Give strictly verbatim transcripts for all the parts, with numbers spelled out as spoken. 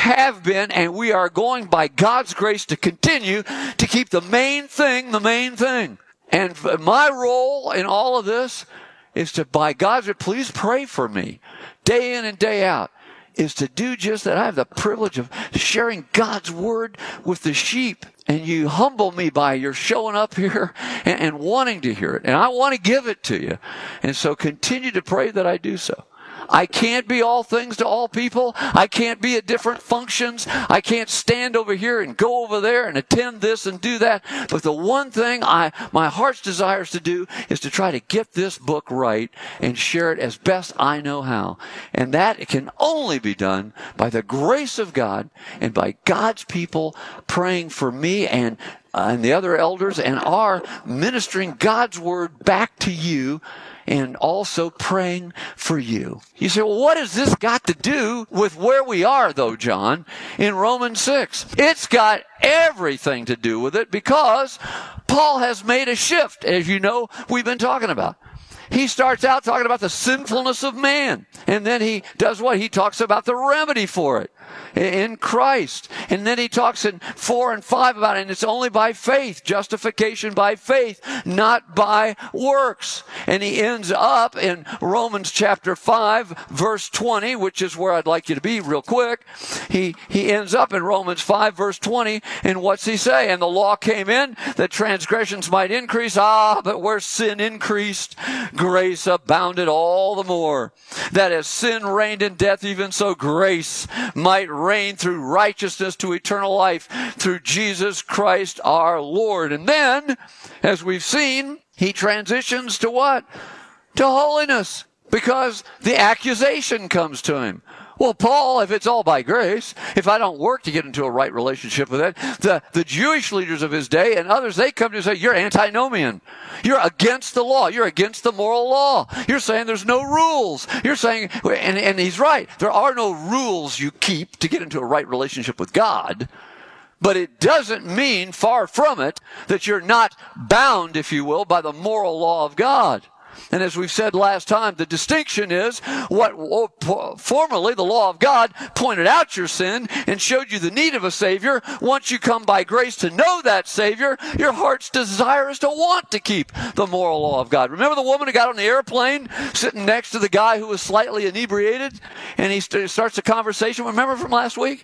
have been, and we are going by God's grace to continue to keep the main thing the main thing. And my role in all of this is to, by God's grace, please pray for me day in and day out, is to do just that. I have the privilege of sharing God's word with the sheep. And you humble me by your showing up here and, and wanting to hear it. And I want to give it to you. And so continue to pray that I do so. I can't be all things to all people. I can't be at different functions. I can't stand over here and go over there and attend this and do that. But the one thing I, my heart's desires to do is to try to get this book right and share it as best I know how. And that can only be done by the grace of God and by God's people praying for me and uh, and the other elders, and are ministering God's word back to you, and also praying for you. You say, well, what has this got to do with where we are, though, John, in Romans six? It's got everything to do with it, because Paul has made a shift, as you know we've been talking about. He starts out talking about the sinfulness of man, and then he does what? He talks about the remedy for it in Christ. And then he talks in four and five about it, and it's only by faith, justification by faith, not by works. And he ends up in Romans chapter five, verse twenty, which is where I'd like you to be real quick. He, he ends up in Romans five, verse twenty, and what's he say? And the law came in that transgressions might increase. Ah, but where sin increased, grace abounded all the more. That as sin reigned in death, even so grace might reign through righteousness to eternal life through Jesus Christ our Lord. And then, as we've seen, he transitions to what? To holiness, because the accusation comes to him. Well, Paul, if it's all by grace, if I don't work to get into a right relationship with it, the, the Jewish leaders of his day and others, they come to say, you're antinomian. You're against the law. You're against the moral law. You're saying there's no rules. You're saying, and, and he's right, there are no rules you keep to get into a right relationship with God. But it doesn't mean, far from it, that you're not bound, if you will, by the moral law of God. And as we've said last time, the distinction is what formerly the law of God pointed out your sin and showed you the need of a Savior. Once you come by grace to know that Savior, your heart's desire is to want to keep the moral law of God. Remember the woman who got on the airplane sitting next to the guy who was slightly inebriated? And he st- starts a conversation. Remember from last week?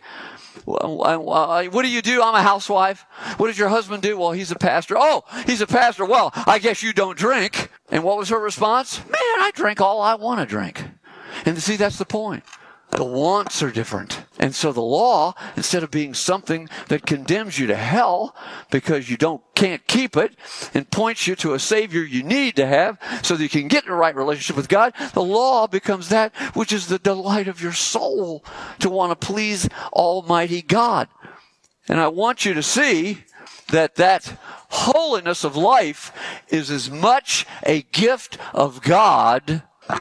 What do you do? I'm a housewife. What does your husband do? Well, he's a pastor. Oh, he's a pastor. Well, I guess you don't drink. And what was her response? Man, I drink all I want to drink. And see, that's the point. The wants are different. And so the law, instead of being something that condemns you to hell because you don't can't keep it and points you to a Savior you need to have so that you can get in a right relationship with God, the law becomes that which is the delight of your soul, to want to please Almighty God. And I want you to see that that holiness of life is as much a gift of God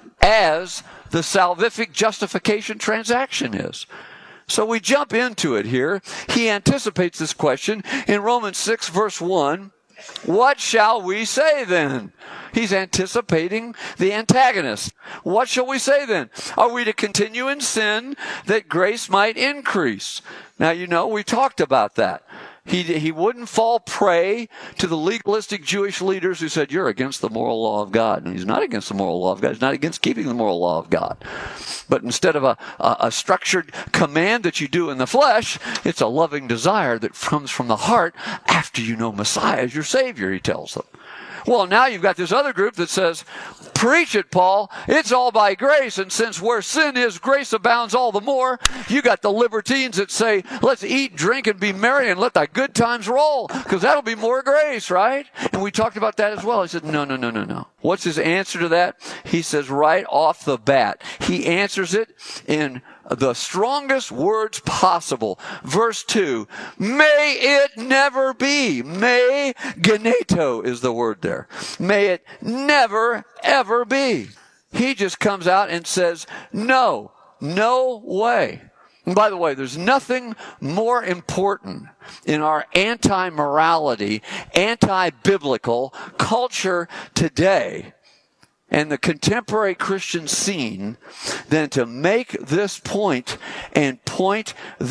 as the salvific justification transaction is. So we jump into it here. He anticipates this question in Romans six, verse one. What shall we say then? He's anticipating the antagonist. What shall we say then? Are we to continue in sin that grace might increase? Now, you know, we talked about that. He, he wouldn't fall prey to the legalistic Jewish leaders who said, you're against the moral law of God. And he's not against the moral law of God. He's not against keeping the moral law of God. But instead of a, a, a structured command that you do in the flesh, it's a loving desire that comes from the heart after you know Messiah as your Savior, he tells them. Well, now you've got this other group that says, preach it, Paul. It's all by grace. And since where sin is, grace abounds all the more. You got the libertines that say, let's eat, drink, and be merry and let the good times roll, because that'll be more grace, right? And we talked about that as well. He said, no, no, no, no, no. What's his answer to that? He says right off the bat. He answers it in the strongest words possible. Verse two, may it never be. May, geneto is the word there. May it never, ever be. He just comes out and says, no, no way. And by the way, there's nothing more important in our anti-morality, anti-biblical culture today and the contemporary Christian scene than to make this point and point